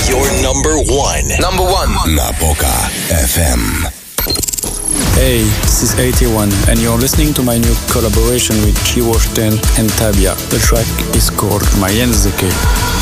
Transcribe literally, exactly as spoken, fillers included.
Your number one. Number one. Napoca F M. Hey, this is eighty-one, and you're listening to my new collaboration with G Wash ten and Tabia. The track is called My Języki.